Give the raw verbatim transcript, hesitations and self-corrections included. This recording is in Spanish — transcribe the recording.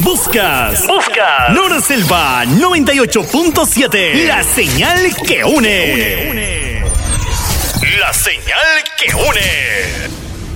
Buscas, buscas Nord Selva noventa y ocho punto siete. La señal que une. La señal que une.